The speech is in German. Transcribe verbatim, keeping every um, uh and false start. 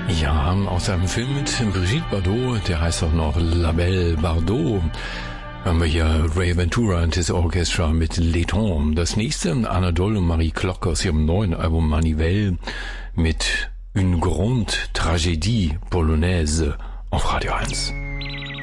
Ja, aus einem Film mit Brigitte Bardot, der heißt auch noch La Belle Bardot, haben wir hier Ray Ventura und his Orchestra mit Letton. Das nächste, Anadole und Marie Klock aus ihrem neuen Album Manivelle mit Une Grande Tragédie Polonaise auf Radio eins.